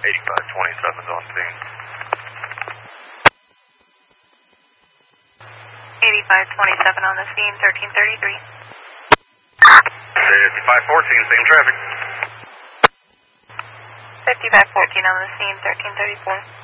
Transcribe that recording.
8527's on scene. 8527 on the scene, 1333. 5514, same traffic. 5514 on the scene, 1334.